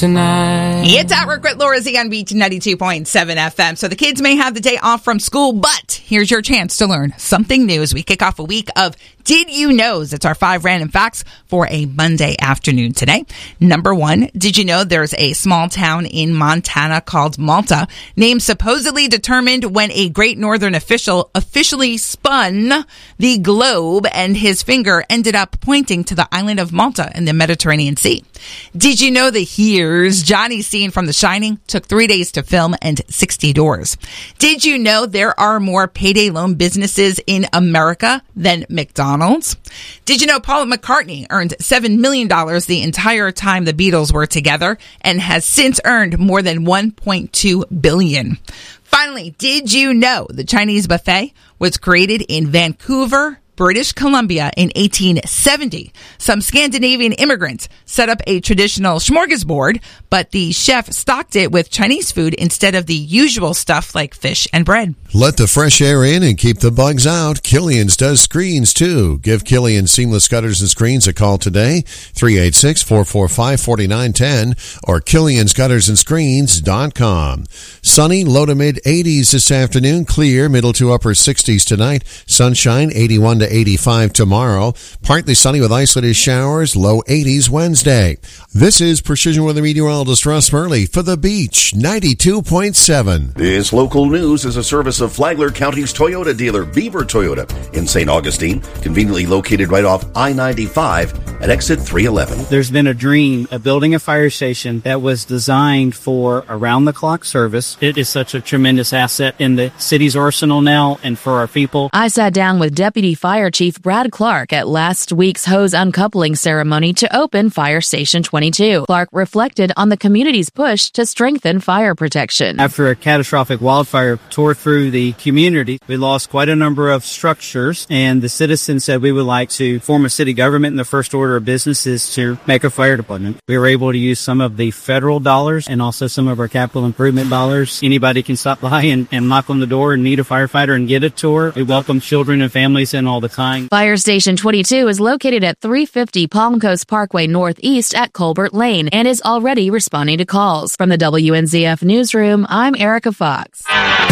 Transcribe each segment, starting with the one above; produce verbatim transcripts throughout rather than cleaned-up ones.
tonight. It's at work with Laura Z on B T ninety-two point seven F M. So the kids may have the day off from school, but here's your chance to learn something new as we kick off a week of Did You Knows? It's our five random facts for a Monday afternoon today. Number one, did you know there's a small town in Montana called Malta, named supposedly determined when a Great Northern official officially spun the globe and his finger ended up pointing to the island of Malta in the Mediterranean Sea? Did you know the Here's Johnny scene from The Shining took three days to film and sixty doors? Did you know there are more payday loan businesses in America than McDonald's? Did you know Paul McCartney earned seven million dollars the entire time the Beatles were together and has since earned more than one point two billion dollars? Finally, did you know the Chinese buffet was created in Vancouver, British Columbia in eighteen seventy. Some Scandinavian immigrants set up a traditional smorgasbord, but the chef stocked it with Chinese food instead of the usual stuff like fish and bread. Let the fresh air in and keep the bugs out. Killian's does screens too. Give Killian Seamless Gutters and Screens a call today, three eight six, four four five, four nine one zero or killians gutters and screens dot com. Sunny, low to mid eighties this afternoon. Clear, middle to upper sixties tonight. Sunshine, eighty-one to eighty-five tomorrow. Partly sunny with isolated showers, low eighties Wednesday. This is Precision Weather Meteorologist Russ Murley for The Beach, ninety-two point seven. This local news is a service of Flagler County's Toyota dealer, Beaver Toyota, in Saint Augustine, conveniently located right off I ninety-five at exit three eleven. There's been a dream of building a fire station that was designed for around-the-clock service. It is such a tremendous asset in the city's arsenal now and for our people. I sat down with Deputy Fire Chief Brad Clark at last week's hose uncoupling ceremony to open Fire Station twenty-two. Clark reflected on the community's push to strengthen fire protection. After a catastrophic wildfire tore through the community, we lost quite a number of structures, and the citizens said we would like to form a city government, and the first order of business is to make a fire department. We were able to use some of the federal dollars and also some of our capital improvement dollars. Anybody can stop by and, and knock on the door and need a firefighter and get a tour. We welcome children and families in all the time. Fire Station twenty-two is located at three fifty Palm Coast Parkway Northeast at Colbert Lane and is already responding to calls. From the W N Z F Newsroom, I'm Erica Fox.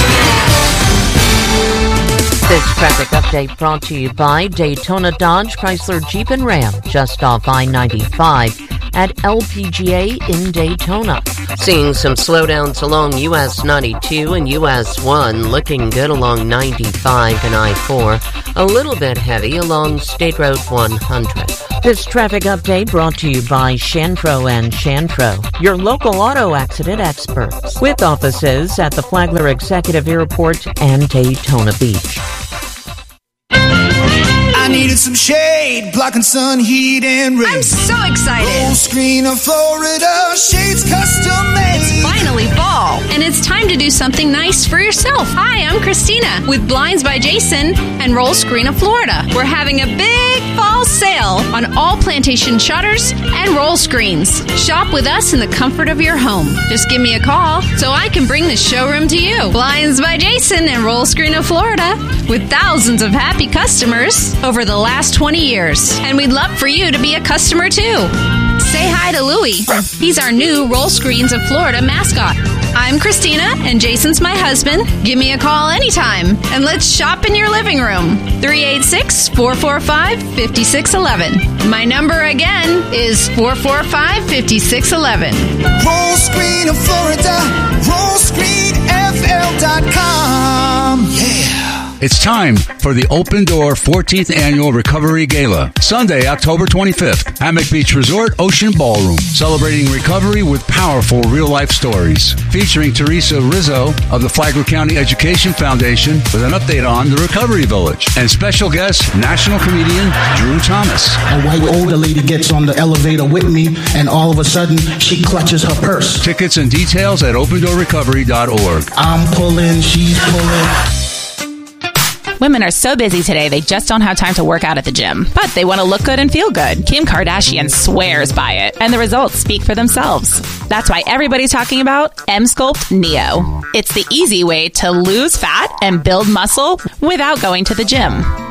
This traffic update brought to you by Daytona Dodge, Chrysler, Jeep, and Ram, just off I ninety-five at L P G A in Daytona. Seeing some slowdowns along U S ninety-two and U S one, looking good along ninety-five and I four, a little bit heavy along State Road one hundred. This traffic update brought to you by Shantro and Shantro, your local auto accident experts, with offices at the Flagler Executive Airport and Daytona Beach. I needed some shade, blocking sun, heat, and rain. I'm so excited. Full screen of Florida, shades custom made. It's finally fall, and it's time to do something nice for yourself. Hi, I'm Christina with Blinds by Jason and Roll Screen of Florida. We're having a big fall sale on all plantation shutters and roll screens. Shop with us in the comfort of your home. Just give me a call so I can bring the showroom to you. Blinds by Jason and Roll Screen of Florida, with thousands of happy customers over the last twenty years. And we'd love for you to be a customer too. Say hi to Louie. He's our new Roll Screens of Florida mascot. I'm Christina, and Jason's my husband. Give me a call anytime, and let's shop in your living room. three eight six, four four five, five six one one. My number again is four four five, five six one one. Roll Screen of Florida, roll screen f l dot com. Yeah. It's time for the Open Door fourteenth Annual Recovery Gala, Sunday, October twenty-fifth, Hammock Beach Resort Ocean Ballroom, celebrating recovery with powerful real-life stories. Featuring Teresa Rizzo of the Flagler County Education Foundation with an update on the Recovery Village. And special guest, national comedian Drew Thomas. A white older lady gets on the elevator with me, and all of a sudden, she clutches her purse. Tickets and details at open door recovery dot org. I'm pulling, she's pulling. Women are so busy today, they just don't have time to work out at the gym. But they want to look good and feel good. Kim Kardashian swears by it, and the results speak for themselves. That's why everybody's talking about Emsculpt Neo. It's the easy way to lose fat and build muscle without going to the gym.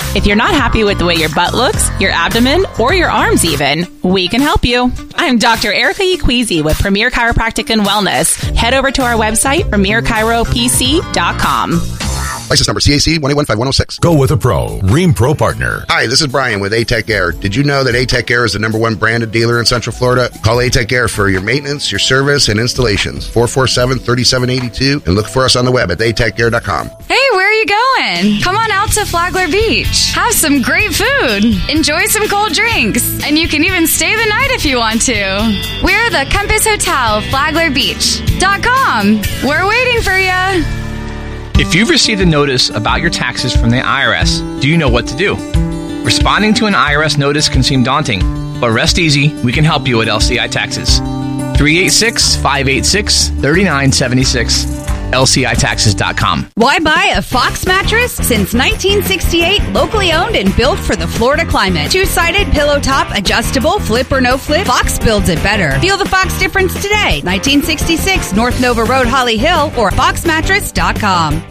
If you're not happy with the way your butt looks, your abdomen, or your arms even, we can help you. I'm Doctor Erica Equeezy with Premier Chiropractic and Wellness. Head over to our website, premier chiro p c dot com. License number C A C one eight one five one oh six. Go with a pro. Rheem Pro Partner. Hi, this is Brian with A-Tech Air. Did you know that A-Tech Air is the number one branded dealer in Central Florida? Call A-Tech Air for your maintenance, your service, and installations. four four seven, three seven eight two. And look for us on the web at a tech air dot com. Hey, where are you going? Come on out to Flagler Beach. Have some great food. Enjoy some cold drinks. And you can even stay the night if you want to. We're the Compass Hotel, Flagler Beach dot com. We're waiting for you. If you've received a notice about your taxes from the I R S, do you know what to do? Responding to an I R S notice can seem daunting, but rest easy, we can help you at L C I Taxes. three eight six, five eight six, three nine seven six, L C I taxes dot com. Why buy a Fox mattress? Since nineteen sixty-eight, locally owned and built for the Florida climate. Two-sided, pillow top, adjustable, flip or no flip, Fox builds it better. Feel the Fox difference today. nineteen sixty-six North Nova Road, Holly Hill, or fox mattress dot com.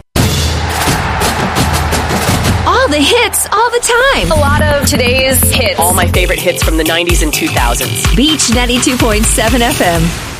All the hits, all the time. A lot of today's hits. All my favorite hits from the nineties and two thousands. Beach ninety-two point seven F M.